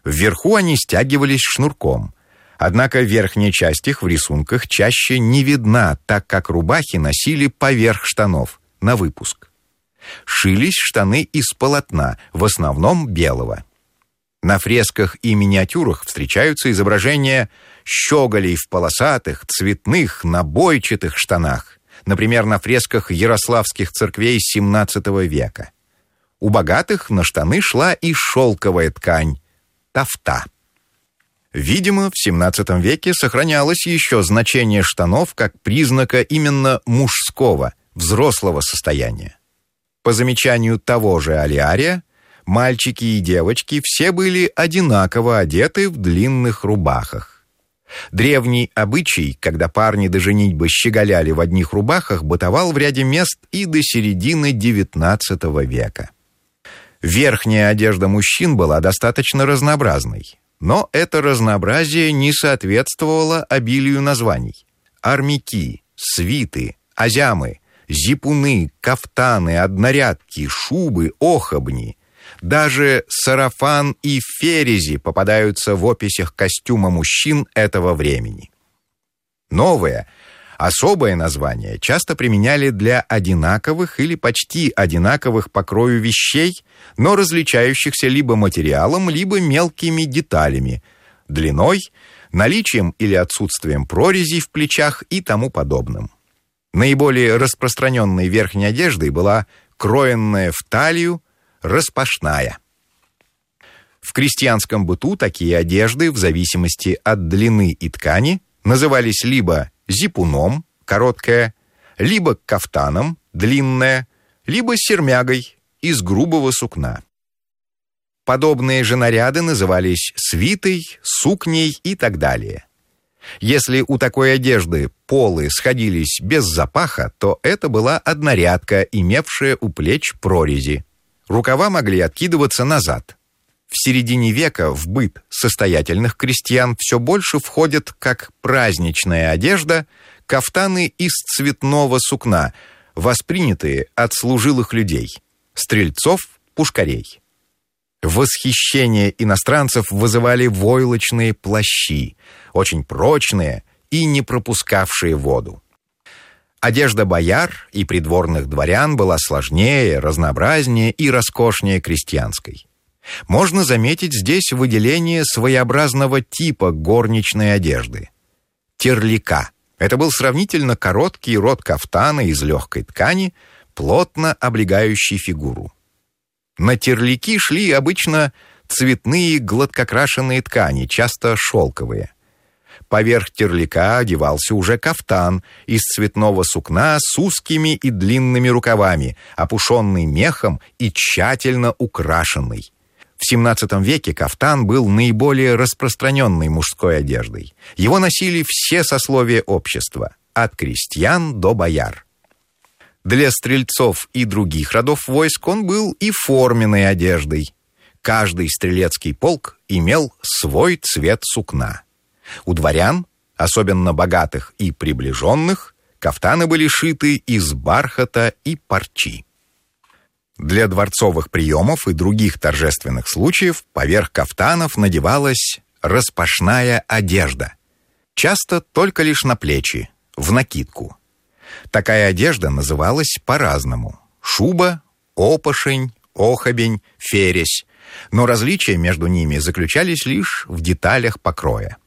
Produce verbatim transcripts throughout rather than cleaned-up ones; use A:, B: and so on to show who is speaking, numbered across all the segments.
A: Вверху они стягивались шнурком. Однако верхняя часть их в рисунках чаще не видна, так как рубахи носили поверх штанов, на выпуск. Шились штаны из полотна, в основном белого. На фресках и миниатюрах встречаются изображения щеголей в полосатых, цветных, набойчатых штанах, например, на фресках ярославских церквей семнадцатого века. У богатых на штаны шла и шелковая ткань – тафта. Видимо, в семнадцатом веке сохранялось еще значение штанов как признака именно мужского, взрослого состояния. По замечанию того же Алиария, мальчики и девочки все были одинаково одеты в длинных рубахах. Древний обычай, когда парни до женитьбы щеголяли в одних рубахах, бытовал в ряде мест и до середины девятнадцатого века. Верхняя одежда мужчин была достаточно разнообразной, но это разнообразие не соответствовало обилию названий. Армяки, свиты, азямы, зипуны, кафтаны, однорядки, шубы, охобни. Даже сарафан и ферези попадаются в описях костюма мужчин этого времени. Новое, особое название часто применяли для одинаковых или почти одинаковых по крою вещей, но различающихся либо материалом, либо мелкими деталями, длиной, наличием или отсутствием прорезей в плечах и тому подобным. Наиболее распространенной верхней одеждой была кроенная в талию, распашная. В крестьянском быту такие одежды, в зависимости от длины и ткани, назывались либо зипуном, короткая, либо кафтаном, длинная, либо сермягой из грубого сукна. Подобные же наряды назывались свитой, сукней и так далее. Если у такой одежды полы сходились без запаха, то это была однорядка, имевшая у плеч прорези. Рукава могли откидываться назад. В середине века в быт состоятельных крестьян все больше входят как праздничная одежда кафтаны из цветного сукна, воспринятые от служилых людей, стрельцов, пушкарей. Восхищение иностранцев вызывали войлочные плащи, очень прочные и не пропускавшие воду. Одежда бояр и придворных дворян была сложнее, разнообразнее и роскошнее крестьянской. Можно заметить здесь выделение своеобразного типа горничной одежды. Терлика. Это был сравнительно короткий род кафтана из легкой ткани, плотно облегающий фигуру. На терлики шли обычно цветные гладкокрашенные ткани, часто шелковые. Поверх терлика одевался уже кафтан из цветного сукна с узкими и длинными рукавами, опушенный мехом и тщательно украшенный. В семнадцатом веке кафтан был наиболее распространенной мужской одеждой. Его носили все сословия общества, от крестьян до бояр. Для стрельцов и других родов войск он был и форменной одеждой. Каждый стрелецкий полк имел свой цвет сукна. У дворян, особенно богатых и приближенных, кафтаны были шиты из бархата и парчи. Для дворцовых приемов и других торжественных случаев поверх кафтанов надевалась распашная одежда, часто только лишь на плечи, в накидку. Такая одежда называлась по-разному: шуба, опошень, охобень, фересь, но различия между ними заключались лишь в деталях покроя.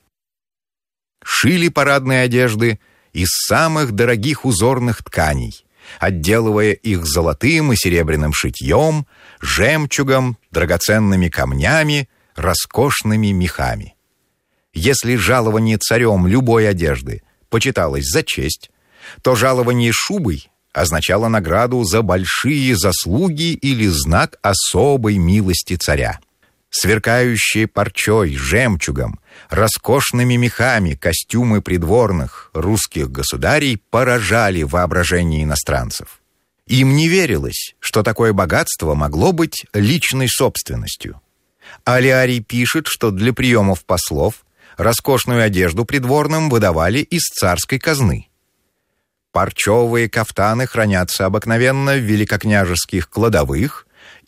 A: Шили парадные одежды из самых дорогих узорных тканей, отделывая их золотым и серебряным шитьем, жемчугом, драгоценными камнями, роскошными мехами. Если жалование царем любой одежды почиталось за честь, то жалование шубой означало награду за большие заслуги или знак особой милости царя. Сверкающие парчой, жемчугом, роскошными мехами костюмы придворных русских государей поражали воображение иностранцев. Им не верилось, что такое богатство могло быть личной собственностью. Алиарий пишет, что для приемов послов роскошную одежду придворным выдавали из царской казны. Парчевые кафтаны хранятся обыкновенно в великокняжеских кладовых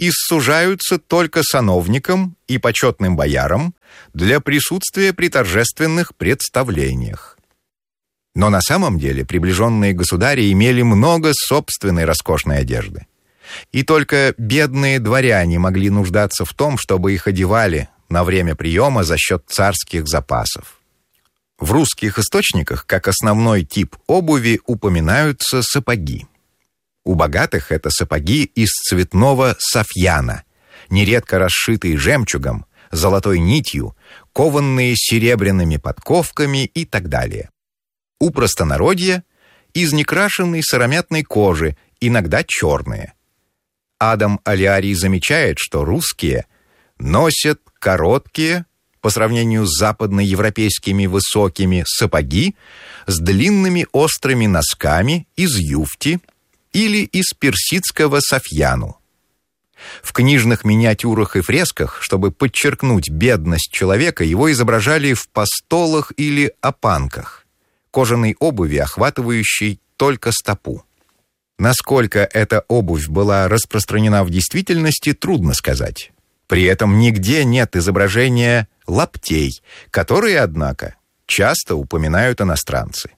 A: иссужаются только сановникам и почетным боярам для присутствия при торжественных представлениях. Но на самом деле приближенные государи имели много собственной роскошной одежды. И только бедные дворяне могли нуждаться в том, чтобы их одевали на время приема за счет царских запасов. В русских источниках как основной тип обуви упоминаются сапоги. У богатых это сапоги из цветного софьяна, нередко расшитые жемчугом, золотой нитью, кованные серебряными подковками и так далее. У простонародья из некрашенной сыромятной кожи, иногда черные. Адам Алиарий замечает, что русские носят короткие, по сравнению с западноевропейскими высокими, сапоги с длинными острыми носками из юфти или из персидского софьяну. В книжных миниатюрах и фресках, чтобы подчеркнуть бедность человека, его изображали в постолах или опанках, кожаной обуви, охватывающей только стопу. Насколько эта обувь была распространена в действительности, трудно сказать. При этом нигде нет изображения лаптей, которые, однако, часто упоминают иностранцы.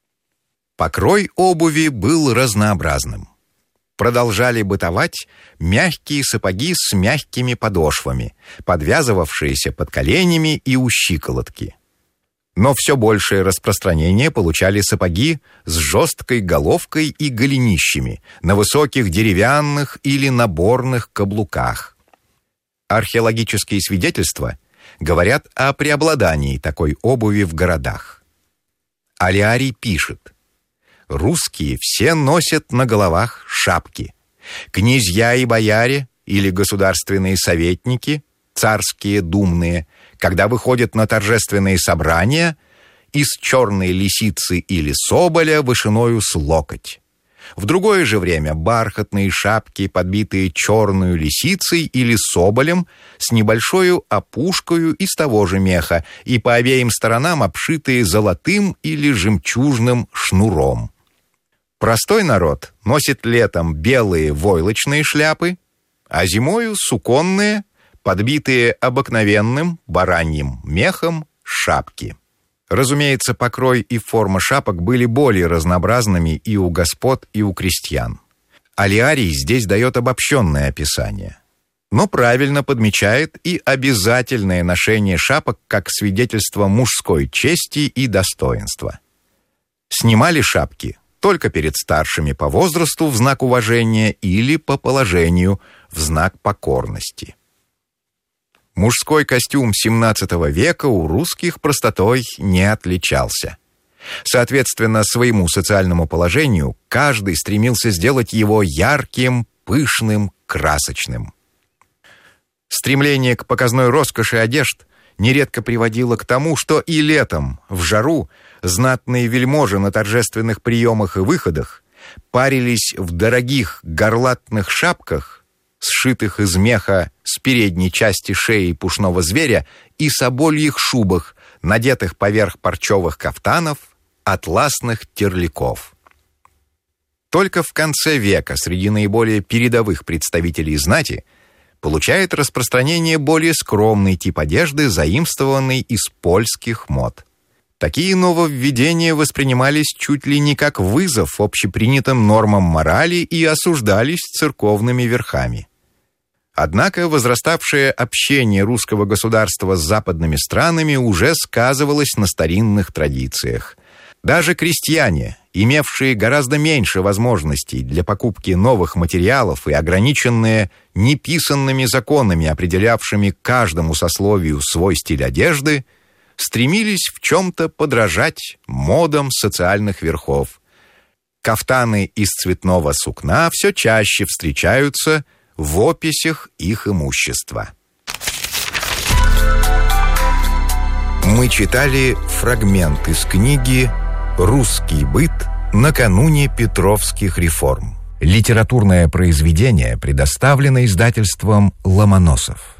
A: Покрой обуви был разнообразным. Продолжали бытовать мягкие сапоги с мягкими подошвами, подвязывавшиеся под коленями и у щиколотки. Но все большее распространение получали сапоги с жесткой головкой и голенищами на высоких деревянных или наборных каблуках. Археологические свидетельства говорят о преобладании такой обуви в городах. Алиарий пишет: «Русские все носят на головах шапки. Князья и бояре или государственные советники, царские думные, когда выходят на торжественные собрания, из черной лисицы или соболя вышиною с локоть. В другое же время бархатные шапки, подбитые черную лисицей или соболем, с небольшою опушкою из того же меха и по обеим сторонам обшитые золотым или жемчужным шнуром. Простой народ носит летом белые войлочные шляпы, а зимою суконные, подбитые обыкновенным бараньим мехом шапки». Разумеется, покрой и форма шапок были более разнообразными и у господ, и у крестьян. Алиарий здесь дает обобщенное описание, но правильно подмечает и обязательное ношение шапок как свидетельство мужской чести и достоинства. Снимали шапки только перед старшими по возрасту в знак уважения или по положению в знак покорности. Мужской костюм семнадцатого века у русских простотой не отличался. Соответственно, своему социальному положению каждый стремился сделать его ярким, пышным, красочным. Стремление к показной роскоши одежд нередко приводило к тому, что и летом, в жару, знатные вельможи на торжественных приемах и выходах парились в дорогих горлатных шапках, сшитых из меха с передней части шеи пушного зверя, и собольих шубах, надетых поверх парчевых кафтанов, атласных терляков. Только в конце века среди наиболее передовых представителей знати получает распространение более скромный тип одежды, заимствованный из польских мод. Такие нововведения воспринимались чуть ли не как вызов общепринятым нормам морали и осуждались церковными верхами. Однако возраставшее общение русского государства с западными странами уже сказывалось на старинных традициях. Даже крестьяне, имевшие гораздо меньше возможностей для покупки новых материалов и ограниченные неписанными законами, определявшими каждому сословию свой стиль одежды, стремились в чем-то подражать модам социальных верхов. Кафтаны из цветного сукна все чаще встречаются в описях их имущества. Мы читали фрагмент из книги «Русский быт накануне Петровских реформ». Литературное произведение предоставлено издательством «Ломоносов».